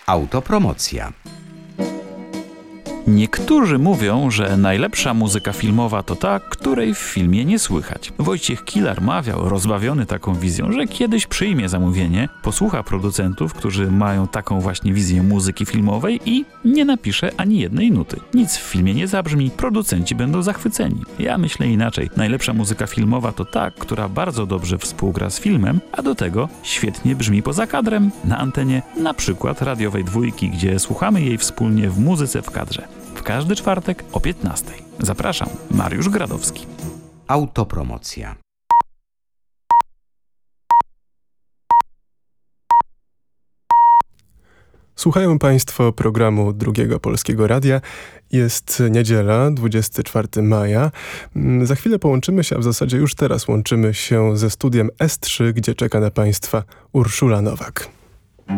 Autopromocja. Niektórzy mówią, że najlepsza muzyka filmowa to ta, której w filmie nie słychać. Wojciech Kilar mawiał, rozbawiony taką wizją, że kiedyś przyjmie zamówienie, posłucha producentów, którzy mają taką właśnie wizję muzyki filmowej i nie napisze ani jednej nuty. Nic w filmie nie zabrzmi, producenci będą zachwyceni. Ja myślę inaczej. Najlepsza muzyka filmowa to ta, która bardzo dobrze współgra z filmem, a do tego świetnie brzmi poza kadrem, na antenie, na przykład radiowej Dwójki, gdzie słuchamy jej wspólnie w Muzyce w kadrze. W każdy czwartek o 15:00. Zapraszam, Mariusz Gradowski. Autopromocja. Słuchają Państwo programu Drugiego Polskiego Radia. Jest niedziela, 24 maja. Za chwilę połączymy się, a w zasadzie już teraz łączymy się ze studiem S3, gdzie czeka na Państwa Urszula Nowak.